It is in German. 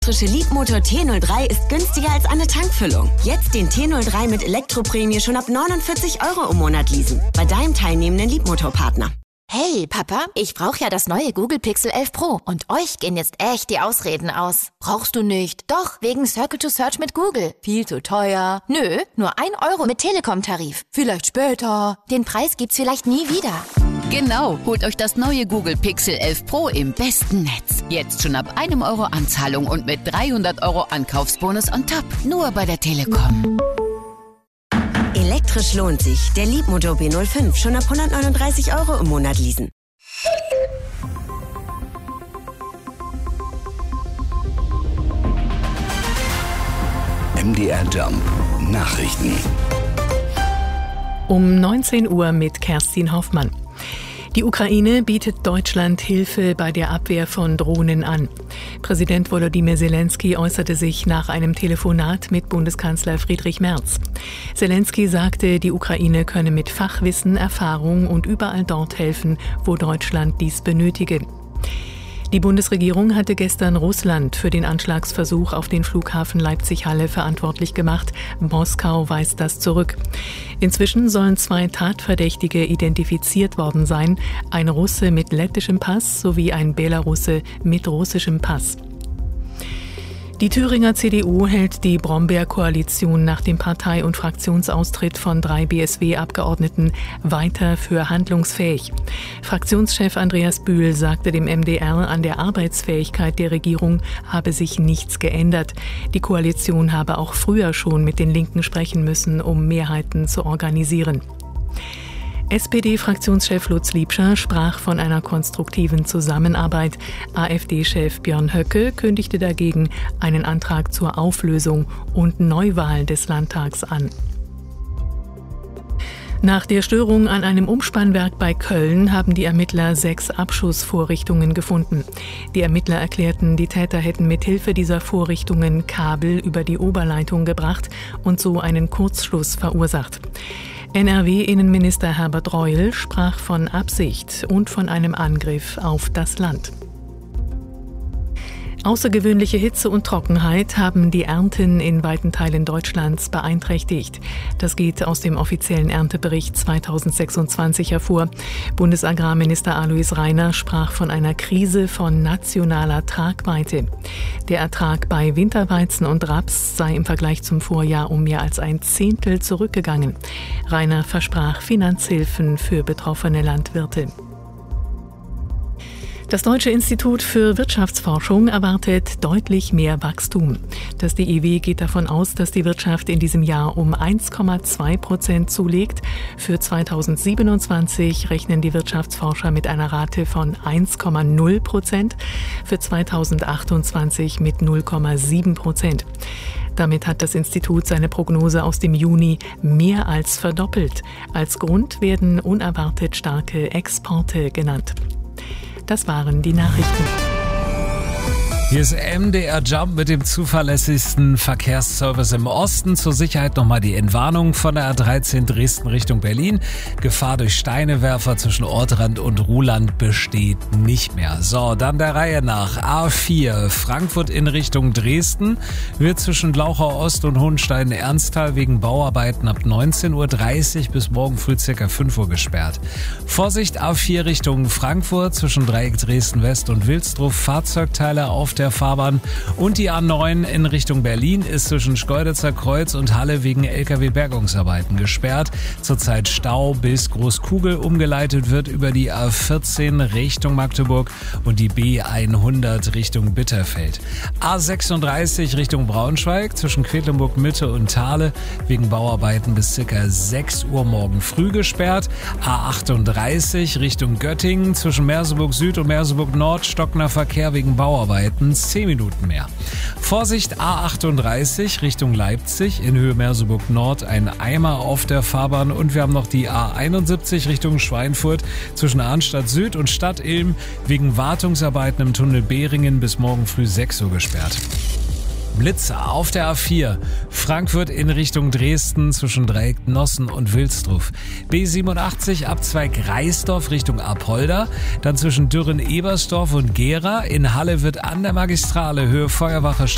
elektrische Leapmotor T03 ist günstiger als eine Tankfüllung. Jetzt den T03 mit Elektroprämie schon ab 49 € im Monat leasen. Bei deinem teilnehmenden Leapmotor-Partner. Hey, Papa, ich brauche ja das neue Google Pixel 11 Pro und euch gehen jetzt echt die Ausreden aus. Brauchst du nicht? Doch, wegen Circle to Search mit Google. Viel zu teuer. Nö, nur 1 € mit Telekom-Tarif. Vielleicht später. Den Preis gibt's vielleicht nie wieder. Genau, holt euch das neue Google Pixel 11 Pro im besten Netz. Jetzt schon ab 1 € Anzahlung und mit 300 € Ankaufsbonus on top. Nur bei der Telekom. Elektrisch lohnt sich. Der Leapmotor B05 schon ab 139 € im Monat leasen. MDR Jump Nachrichten. Um 19 Uhr mit Kerstin Hoffmann. Die Ukraine bietet Deutschland Hilfe bei der Abwehr von Drohnen an. Präsident Volodymyr Zelensky äußerte sich nach einem Telefonat mit Bundeskanzler Friedrich Merz. Zelensky sagte, die Ukraine könne mit Fachwissen, Erfahrung und überall dort helfen, wo Deutschland dies benötige. Die Bundesregierung hatte gestern Russland für den Anschlagsversuch auf den Flughafen Leipzig-Halle verantwortlich gemacht. Moskau weist das zurück. Inzwischen sollen 2 Tatverdächtige identifiziert worden sein, ein Russe mit lettischem Pass sowie ein Belarusse mit russischem Pass. Die Thüringer CDU hält die Brombeer-Koalition nach dem Partei- und Fraktionsaustritt von 3 BSW-Abgeordneten weiter für handlungsfähig. Fraktionschef Andreas Bühl sagte dem MDR, an der Arbeitsfähigkeit der Regierung habe sich nichts geändert. Die Koalition habe auch früher schon mit den Linken sprechen müssen, um Mehrheiten zu organisieren. SPD-Fraktionschef Lutz Liebscher sprach von einer konstruktiven Zusammenarbeit. AfD-Chef Björn Höcke kündigte dagegen einen Antrag zur Auflösung und Neuwahl des Landtags an. Nach der Störung an einem Umspannwerk bei Köln haben die Ermittler 6 Abschussvorrichtungen gefunden. Die Ermittler erklärten, die Täter hätten mithilfe dieser Vorrichtungen Kabel über die Oberleitung gebracht und so einen Kurzschluss verursacht. NRW-Innenminister Herbert Reul sprach von Absicht und von einem Angriff auf das Land. Außergewöhnliche Hitze und Trockenheit haben die Ernten in weiten Teilen Deutschlands beeinträchtigt. Das geht aus dem offiziellen Erntebericht 2026 hervor. Bundesagrarminister Alois Rainer sprach von einer Krise von nationaler Tragweite. Der Ertrag bei Winterweizen und Raps sei im Vergleich zum Vorjahr um mehr als 1/10 zurückgegangen. Rainer versprach Finanzhilfen für betroffene Landwirte. Das Deutsche Institut für Wirtschaftsforschung erwartet deutlich mehr Wachstum. Das DIW geht davon aus, dass die Wirtschaft in diesem Jahr um 1,2% zulegt. Für 2027 rechnen die Wirtschaftsforscher mit einer Rate von 1,0%, für 2028 mit 0,7%. Damit hat das Institut seine Prognose aus dem Juni mehr als verdoppelt. Als Grund werden unerwartet starke Exporte genannt. Das waren die Nachrichten. Hier ist MDR Jump mit dem zuverlässigsten Verkehrsservice im Osten. Zur Sicherheit nochmal die Entwarnung von der A13 Dresden Richtung Berlin. Gefahr durch Steinewerfer zwischen Ortrand und Ruhland besteht nicht mehr. So, dann der Reihe nach. A4 Frankfurt in Richtung Dresden wird zwischen Glauchau Ost und Hohenstein-Ernsthal wegen Bauarbeiten ab 19:30 Uhr bis morgen früh ca. 5 Uhr gesperrt. Vorsicht A4 Richtung Frankfurt zwischen Dreieck Dresden West und Wilsdruff. Fahrzeugteile auf der Fahrbahn, und die A9 in Richtung Berlin ist zwischen Schkeuditzer Kreuz und Halle wegen LKW-Bergungsarbeiten gesperrt. Zurzeit Stau, bis Großkugel umgeleitet wird über die A14 Richtung Magdeburg und die B100 Richtung Bitterfeld. A36 Richtung Braunschweig zwischen Quedlinburg Mitte und Thale wegen Bauarbeiten bis ca. 6 Uhr morgen früh gesperrt. A38 Richtung Göttingen zwischen Merseburg Süd und Merseburg Nord stockender Verkehr wegen Bauarbeiten. 10 Minuten mehr. Vorsicht A38 Richtung Leipzig in Höhe Merseburg Nord, ein Eimer auf der Fahrbahn, und wir haben noch die A71 Richtung Schweinfurt zwischen Arnstadt Süd und Stadt Ilm wegen Wartungsarbeiten im Tunnel Behringen bis morgen früh 6 Uhr gesperrt. Blitzer auf der A4 Frankfurt in Richtung Dresden zwischen Dreieck Nossen und Wilsdruff. B87 Abzweig Reisdorf Richtung Apolda, dann zwischen Dürren-Ebersdorf und Gera. In Halle wird an der Magistrale Höhe Feuerwache